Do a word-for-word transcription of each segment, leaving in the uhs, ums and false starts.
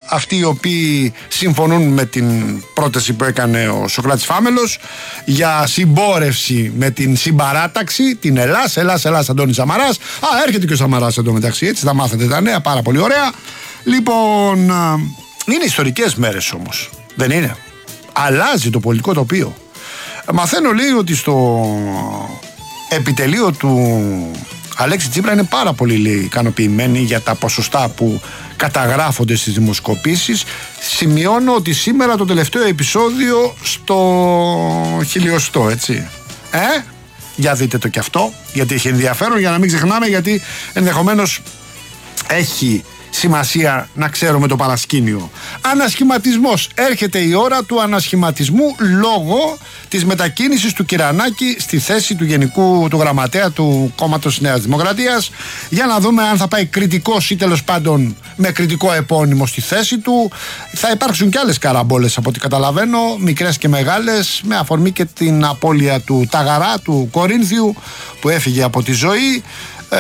αυτοί οι οποίοι συμφωνούν με την πρόταση που έκανε ο Σωκράτης Φάμελος για συμπόρευση με την συμπαράταξη, την Ελλάς, Ελλάς, Ελλάς, Αντώνης Σαμαράς. Α, έρχεται και ο Σαμαράς εντωμεταξύ, έτσι θα μάθετε τα νέα, πάρα πολύ ωραία. Λοιπόν, είναι ιστορικές μέρες όμως, δεν είναι? Αλλάζει το πολιτικό τοπίο. Μαθαίνω, λέει, ότι στο επιτελείο του Αλέξη Τσίπρα είναι πάρα πολύ, λέει, ικανοποιημένοι για τα ποσοστά που καταγράφονται στις δημοσκοπήσεις. Σημειώνω ότι σήμερα το τελευταίο επεισόδιο στο χιλιοστό, έτσι. Ε, για δείτε το κι αυτό, γιατί έχει ενδιαφέρον, για να μην ξεχνάμε, γιατί ενδεχομένως έχει σημασία να ξέρουμε το παρασκήνιο. Ανασχηματισμός. Έρχεται η ώρα του ανασχηματισμού λόγω της μετακίνησης του Κυρανάκη στη θέση του Γενικού του Γραμματέα του Κόμματος Νέας Δημοκρατίας, για να δούμε αν θα πάει κριτικός ή τέλος πάντων με κριτικό επώνυμο στη θέση του. Θα υπάρξουν και άλλες καραμπόλες από ό,τι καταλαβαίνω, μικρές και μεγάλες, με αφορμή και την απώλεια του Ταγαρά, του Κορίνθιου, που έφυγε από τη ζωή. Ε,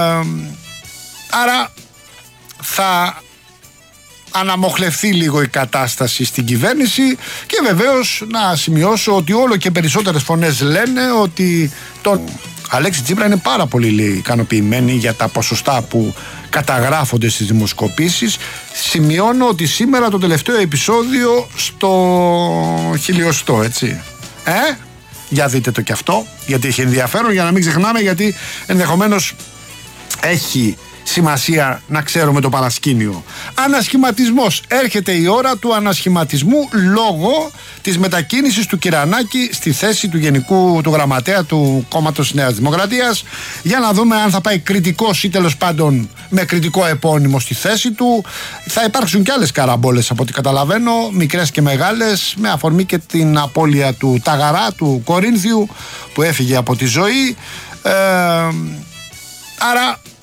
άρα θα αναμοχλευθεί λίγο η κατάσταση στην κυβέρνηση, και βεβαίως να σημειώσω ότι όλο και περισσότερες φωνές λένε ότι τον Αλέξη Τσίπρα είναι πάρα πολύ, λέει, ικανοποιημένοι για τα ποσοστά που καταγράφονται στις δημοσκοπήσεις. Σημειώνω ότι σήμερα το τελευταίο επεισόδιο στο χιλιοστό, έτσι. Ε, για δείτε το κι αυτό, γιατί έχει ενδιαφέρον, για να μην ξεχνάμε, γιατί ενδεχομένως έχει σημασία να ξέρουμε το παρασκήνιο. Ανασχηματισμός. Έρχεται η ώρα του ανασχηματισμού λόγω της μετακίνησης του Κυρανάκη στη θέση του Γενικού του Γραμματέα του Κόμματος Νέας Δημοκρατίας, για να δούμε αν θα πάει κριτικός ή τέλος πάντων με κριτικό επώνυμο στη θέση του. Θα υπάρξουν και άλλες καραμπόλες από ό,τι καταλαβαίνω, μικρές και μεγάλες, με αφορμή και την απώλεια του Ταγαρά, του Κορίνθιου, που έφυγε από τη ζωή. Ε, άρα